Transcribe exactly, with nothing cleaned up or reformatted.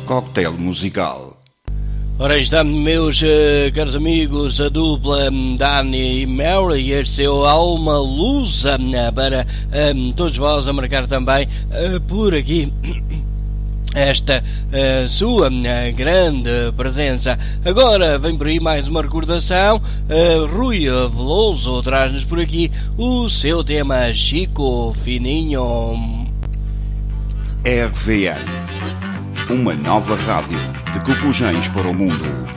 Cocktail musical. Ora, estamos, meus uh, caros amigos, a dupla um, Dani e Mary, este é o Alma Lusa, uh, para um, todos vós a marcar também uh, por aqui esta uh, sua uh, grande presença. Agora vem por aí mais uma recordação. uh, Rui Veloso traz-nos por aqui o seu tema Chico Fininho. R V N, uma nova rádio de Cocujães para o mundo.